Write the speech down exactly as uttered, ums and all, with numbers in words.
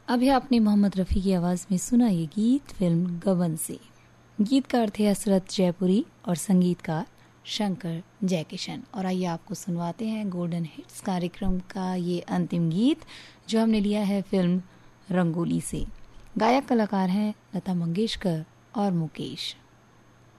अभी आपने मोहम्मद रफ़ी की आवाज़ में सुना ये गीत फिल्म गबन से। गीतकार थे हसरत जयपुरी और संगीतकार शंकर जयकिशन। और आइए आपको सुनवाते हैं गोल्डन हिट्स कार्यक्रम का ये अंतिम गीत जो हमने लिया है फिल्म रंगोली से। गायक कलाकार हैं लता मंगेशकर और मुकेश।